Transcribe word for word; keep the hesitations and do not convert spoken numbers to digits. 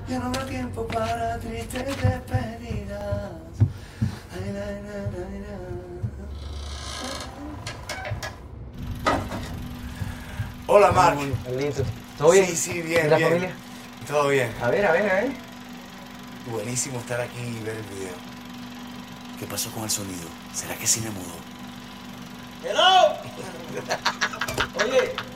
Ya no habrá tiempo para tristes despedidas. Ay, na, na, na, na. Hola, Marc. Carlito. ¿Todo bien? Sí, sí, bien, ¿Y la bien. familia? Todo bien. A ver, a ver, a ver. Buenísimo estar aquí y ver el video. ¿Qué pasó con el sonido? ¿Será que sí me mudó? ¡Hello! Oye,